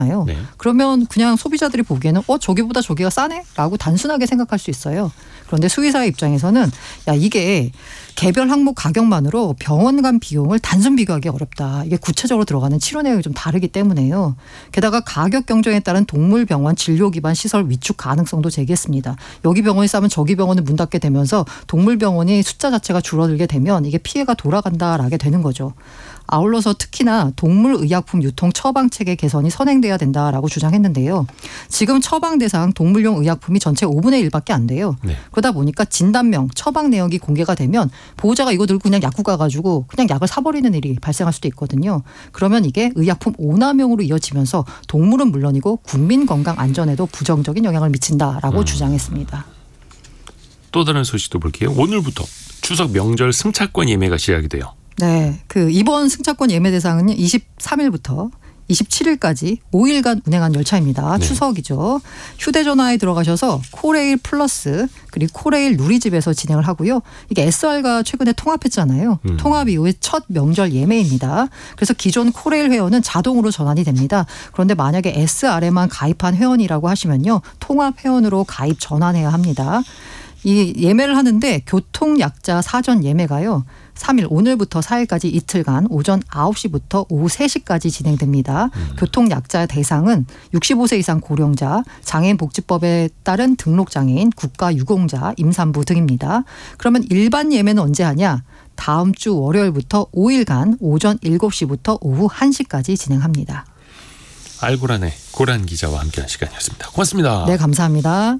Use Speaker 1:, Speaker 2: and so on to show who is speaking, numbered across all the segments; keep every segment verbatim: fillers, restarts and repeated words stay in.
Speaker 1: 네. 그러면 그냥 소비자들이 보기에는 어 저기보다 저기가 싸네? 라고 단순하게 생각할 수 있어요. 그런데 수의사의 입장에서는 야 이게 개별 항목 가격만으로 병원 간 비용을 단순 비교하기 어렵다. 이게 구체적으로 들어가는 치료 내용이 좀 다르기 때문에요. 게다가 가격 경쟁에 따른 동물병원 진료 기반 시설 위축 가능성도 제기했습니다. 여기 병원이 싸면 저기 병원은 문 닫게 되면서 동물병원이 숫자 자체가 줄어들게 되면 이게 피해가 돌아간다라게 되는 거죠. 아울러서 특히나 동물의약품 유통 처방체계 개선이 선행돼야 된다라고 주장했는데요. 지금 처방 대상 동물용 의약품이 전체 오분의 일밖에 안 돼요. 네. 그러다 보니까 진단명, 처방 내역이 공개가 되면 보호자가 이거 들고 그냥 약국 가가지고 그냥 약을 사버리는 일이 발생할 수도 있거든요. 그러면 이게 의약품 오남용으로 이어지면서 동물은 물론이고 국민 건강 안전에도 부정적인 영향을 미친다라고 음. 주장했습니다.
Speaker 2: 또 다른 소식도 볼게요. 오늘부터 추석 명절 승차권 예매가 시작이 돼요.
Speaker 1: 네, 그 이번 승차권 예매 대상은 이십삼일부터 이십칠일까지 오 일간 운행한 열차입니다. 네. 추석이죠. 휴대전화에 들어가셔서 코레일 플러스 그리고 코레일 누리집에서 진행을 하고요. 이게 에스알과 최근에 통합했잖아요. 음. 통합 이후에 첫 명절 예매입니다. 그래서 기존 코레일 회원은 자동으로 전환이 됩니다. 그런데 만약에 에스알에만 가입한 회원이라고 하시면요. 통합 회원으로 가입 전환해야 합니다. 이 예매를 하는데 교통약자 사전 예매가요. 삼일 오늘부터 사일까지 이틀간 오전 아홉 시부터 오후 세 시까지 진행됩니다. 음. 교통약자 대상은 육십오 세 이상 고령자, 장애인복지법에 따른 등록장애인, 국가유공자, 임산부 등입니다. 그러면 일반 예매는 언제 하냐? 다음 주 월요일부터 오 일간 오전 일곱 시부터 오후 한 시까지 진행합니다.
Speaker 2: 알고란의 고란 기자와 함께한 시간이었습니다. 고맙습니다.
Speaker 1: 네, 감사합니다.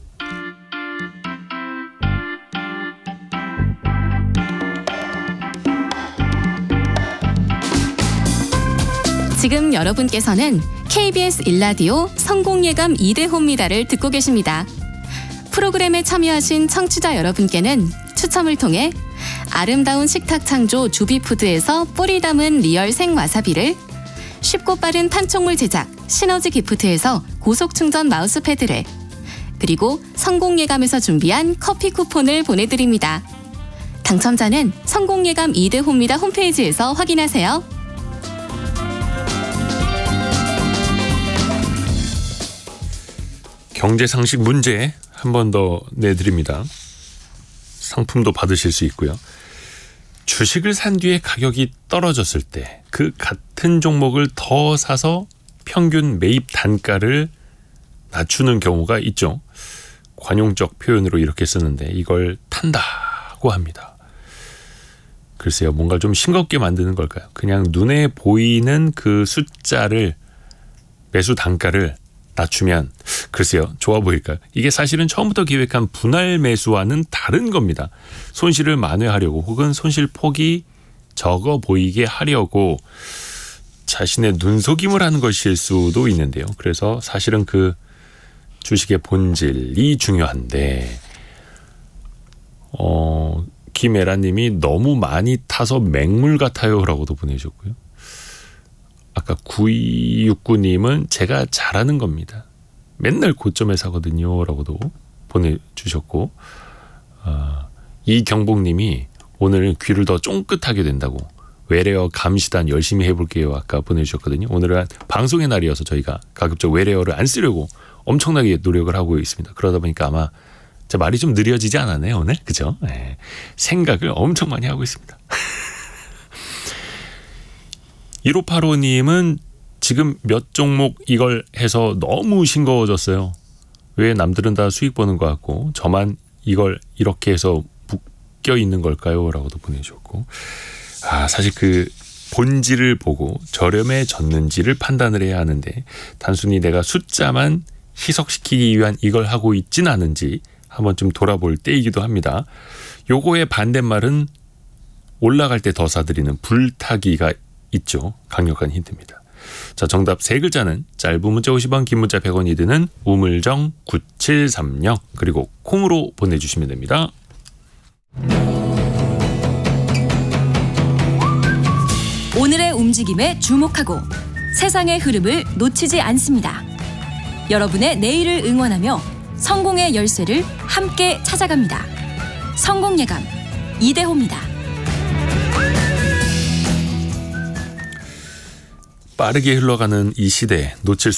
Speaker 3: 지금 여러분께서는 케이비에스 일 라디오 성공예감 이대호입니다를 듣고 계십니다. 프로그램에 참여하신 청취자 여러분께는 추첨을 통해 아름다운 식탁 창조 주비푸드에서 뿌리 담은 리얼 생와사비를, 쉽고 빠른 판촉물 제작 시너지 기프트에서 고속충전 마우스패드를, 그리고 성공예감에서 준비한 커피 쿠폰을 보내드립니다. 당첨자는 성공예감 이대호입니다 홈페이지에서 확인하세요.
Speaker 2: 경제상식 문제 한 번 더 내드립니다. 상품도 받으실 수 있고요. 주식을 산 뒤에 가격이 떨어졌을 때 그 같은 종목을 더 사서 평균 매입 단가를 낮추는 경우가 있죠. 관용적 표현으로 이렇게 쓰는데 이걸 탄다고 합니다. 글쎄요, 뭔가 좀 싱겁게 만드는 걸까요? 그냥 눈에 보이는 그 숫자를, 매수 단가를 낮추면 글쎄요, 좋아 보일까요? 이게 사실은 처음부터 기획한 분할 매수와는 다른 겁니다. 손실을 만회하려고 혹은 손실 폭이 적어 보이게 하려고 자신의 눈속임을 하는 것일 수도 있는데요. 그래서 사실은 그 주식의 본질이 중요한데 어, 김애라님이 너무 많이 타서 맹물 같아요 라고도 보내주셨고요. 아까 구이육구님은 제가 잘하는 겁니다. 맨날 고점에 사거든요 라고도 보내주셨고, 어, 이경복님이 오늘은 귀를 더 쫑긋하게 된다고 외래어 감시단 열심히 해볼게요 아까 보내주셨거든요. 오늘은 방송의 날이어서 저희가 가급적 외래어를 안 쓰려고 엄청나게 노력을 하고 있습니다. 그러다 보니까 아마 제 말이 좀 느려지지 않았나요 오늘? 그죠? 네. 생각을 엄청 많이 하고 있습니다. 일오팔오님은 지금 몇 종목 이걸 해서 너무 싱거워졌어요. 왜 남들은 다 수익 보는 것 같고 저만 이걸 이렇게 해서 묶여 있는 걸까요? 라고도 보내주셨고, 아, 사실 그 본질을 보고 저렴해졌는지를 판단을 해야 하는데 단순히 내가 숫자만 희석시키기 위한 이걸 하고 있진 않은지 한번 좀 돌아볼 때이기도 합니다. 요거의 반대말은 올라갈 때 더 사들이는 불타기가 있죠. 강력한 힌트입니다. 자, 정답 세 글자는 짧은 문자 오십 원, 긴 문자 백 원이 드는 우물정 구칠삼공 그리고 콩으로 보내주시면 됩니다.
Speaker 4: 오늘의 움직임에 주목하고 세상의 흐름을 놓치지 않습니다. 여러분의 내일을 응원하며 성공의 열쇠를 함께 찾아갑니다. 성공예감 이대호입니다.
Speaker 2: 빠르게 흘러가는 이 시대에 놓칠